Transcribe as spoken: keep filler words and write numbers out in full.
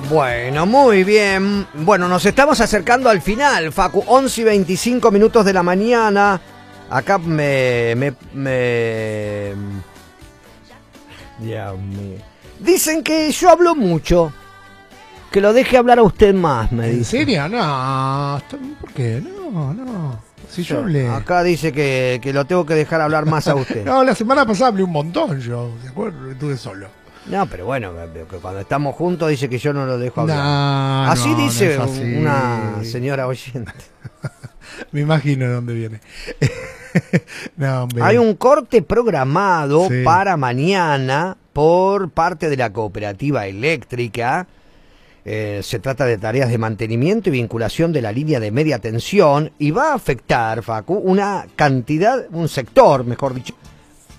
Bueno, muy bien. Bueno, nos estamos acercando al final, Facu. once y veinticinco minutos de la mañana. Acá me... me, me... Dios mío. Dicen que yo hablo mucho. Que lo deje hablar a usted más, me dice. ¿En serio? No. ¿Por qué? No, no. Si yo hablé. Acá dice que, que lo tengo que dejar hablar más a usted. No, la semana pasada hablé un montón yo. ¿De acuerdo? Estuve solo. No, pero bueno, que cuando estamos juntos dice que yo no lo dejo hablar. No, así no, dice no es así. Una señora oyente. Me imagino de dónde viene. No, hombre. Hay un corte programado Sí. para mañana por parte de la cooperativa eléctrica. Eh, se trata de tareas de mantenimiento y vinculación de la línea de media tensión y va a afectar, Facu, una cantidad, un sector, mejor dicho,